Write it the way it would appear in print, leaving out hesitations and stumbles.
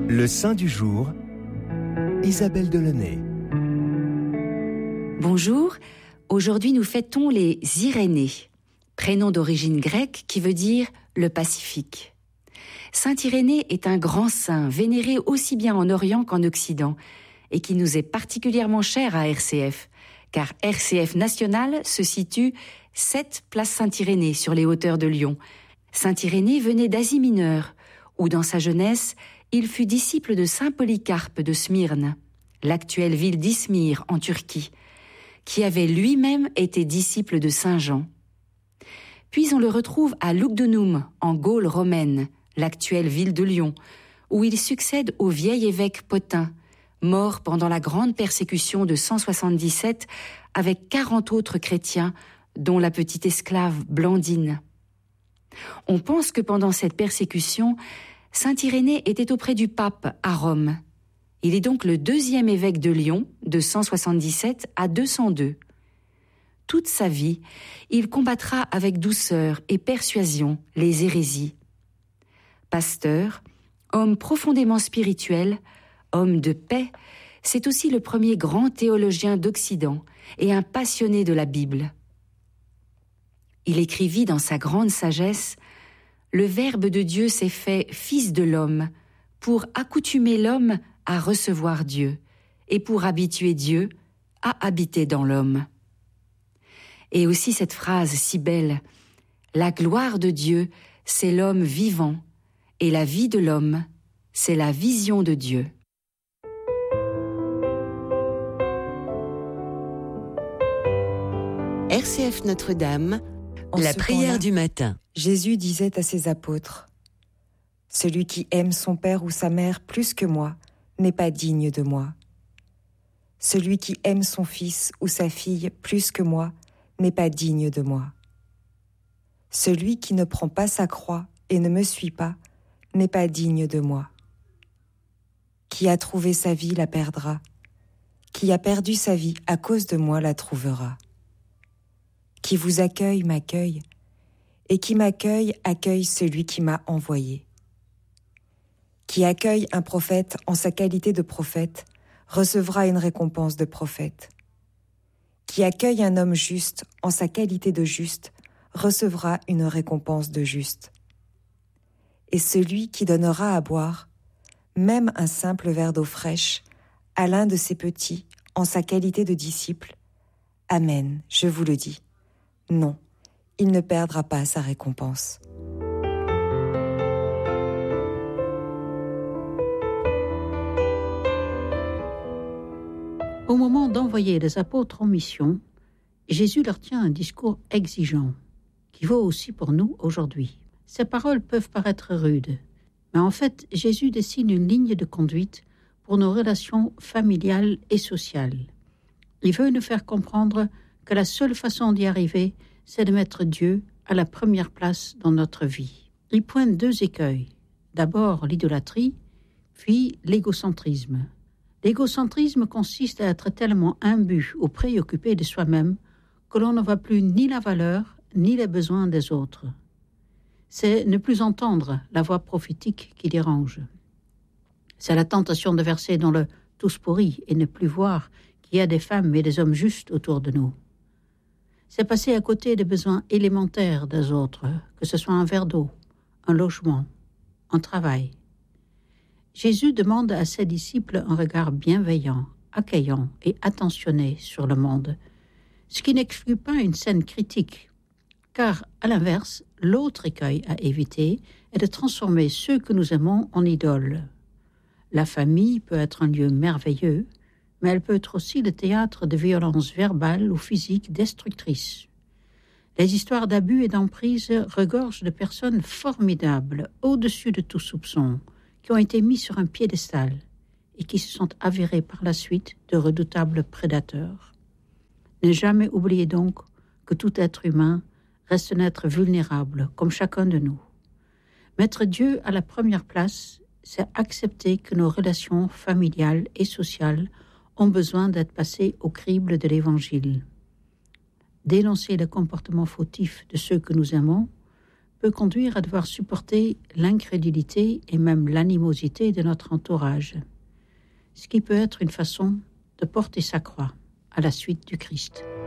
Le saint du jour, Isabelle Delaunay. Bonjour, aujourd'hui nous fêtons les Irénées, prénom d'origine grecque qui veut dire le Pacifique. Saint Irénée est un grand saint vénéré aussi bien en Orient qu'en Occident et qui nous est particulièrement cher à RCF, car RCF National se situe 7 place Saint-Irénée sur les hauteurs de Lyon. Saint Irénée venait d'Asie mineure, où dans sa jeunesse, il fut disciple de Saint Polycarpe de Smyrne, l'actuelle ville d'Izmir en Turquie, qui avait lui-même été disciple de Saint Jean. Puis on le retrouve à Lugdunum, en Gaule romaine, l'actuelle ville de Lyon, où il succède au vieil évêque Pothin, mort pendant la grande persécution de 177 avec 40 autres chrétiens, dont la petite esclave Blandine. On pense que pendant cette persécution, Saint Irénée était auprès du pape à Rome. Il est donc le 2e évêque de Lyon, de 177 à 202. Toute sa vie, il combattra avec douceur et persuasion les hérésies. Pasteur, homme profondément spirituel, homme de paix, c'est aussi le premier grand théologien d'Occident et un passionné de la Bible. Il écrivit dans sa grande sagesse « Le Verbe de Dieu s'est fait Fils de l'homme pour accoutumer l'homme à recevoir Dieu et pour habituer Dieu à habiter dans l'homme. » Et aussi cette phrase si belle « La gloire de Dieu, c'est l'homme vivant, et la vie de l'homme, c'est la vision de Dieu. » RCF Notre-Dame, la prière du matin. Jésus disait à ses apôtres : « Celui qui aime son père ou sa mère plus que moi n'est pas digne de moi. Celui qui aime son fils ou sa fille plus que moi n'est pas digne de moi. Celui qui ne prend pas sa croix et ne me suit pas n'est pas digne de moi. Qui a trouvé sa vie la perdra. Qui a perdu sa vie à cause de moi la trouvera. Qui vous accueille m'accueille, et qui m'accueille accueille celui qui m'a envoyé. Qui accueille un prophète en sa qualité de prophète recevra une récompense de prophète. Qui accueille un homme juste en sa qualité de juste recevra une récompense de juste. Et celui qui donnera à boire, même un simple verre d'eau fraîche, à l'un de ses petits en sa qualité de disciple, Amen, je vous le dis. Non, il ne perdra pas sa récompense. Au moment d'envoyer les apôtres en mission, Jésus leur tient un discours exigeant, qui vaut aussi pour nous aujourd'hui. Ces paroles peuvent paraître rudes, mais en fait, Jésus dessine une ligne de conduite pour nos relations familiales et sociales. Il veut nous faire comprendre que la seule façon d'y arriver, c'est de mettre Dieu à la première place dans notre vie. Il pointe 2 écueils. D'abord l'idolâtrie, puis l'égocentrisme. L'égocentrisme consiste à être tellement imbu ou préoccupé de soi-même que l'on ne voit plus ni la valeur ni les besoins des autres. C'est ne plus entendre la voix prophétique qui dérange. C'est la tentation de verser dans le « tous pourris » et ne plus voir qu'il y a des femmes et des hommes justes autour de nous. C'est passer à côté des besoins élémentaires des autres, que ce soit un verre d'eau, un logement, un travail. Jésus demande à ses disciples un regard bienveillant, accueillant et attentionné sur le monde, ce qui n'exclut pas une saine critique, car, à l'inverse, l'autre écueil à éviter est de transformer ceux que nous aimons en idoles. La famille peut être un lieu merveilleux, mais elle peut être aussi le théâtre de violences verbales ou physiques destructrices. Les histoires d'abus et d'emprise regorgent de personnes formidables, au-dessus de tout soupçon, qui ont été mis sur un piédestal et qui se sont avérés par la suite de redoutables prédateurs. Ne jamais oublier donc que tout être humain reste un être vulnérable, comme chacun de nous. Mettre Dieu à la première place, c'est accepter que nos relations familiales et sociales ont besoin d'être passées au crible de l'Évangile. Dénoncer les comportements fautifs de ceux que nous aimons peut conduire à devoir supporter l'incrédulité et même l'animosité de notre entourage, ce qui peut être une façon de porter sa croix à la suite du Christ.